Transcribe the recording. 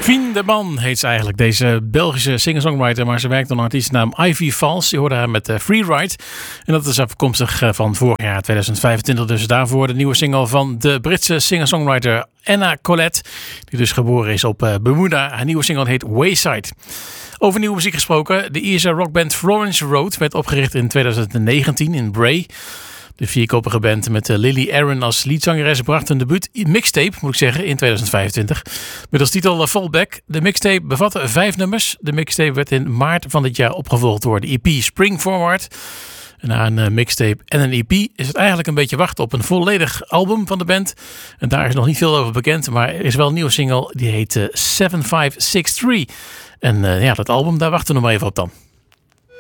Fien de Man heet ze eigenlijk, deze Belgische singer-songwriter, maar ze werkt onder een artiestennaam Ivy Valls. Je hoorde haar met Freeride en dat is afkomstig van vorig jaar 2025. Dus daarvoor de nieuwe single van de Britse singer-songwriter Anna Collette, die dus geboren is op Bermuda. Haar nieuwe single heet Wayside. Over nieuwe muziek gesproken, de Ierse rockband Florence Road werd opgericht in 2019 in Bray. De vierkoppige band met Lily Aaron als leadzangeres bracht een debuut mixtape, moet ik zeggen, in 2025. Met als titel Fallback. De mixtape bevatte 5 nummers. De mixtape werd in maart van dit jaar opgevolgd door de EP Spring Forward. En na een mixtape en een EP is het eigenlijk een beetje wachten op een volledig album van de band. En daar is nog niet veel over bekend, maar er is wel een nieuwe single die heet 7563. En dat album, daar wachten we nog maar even op dan.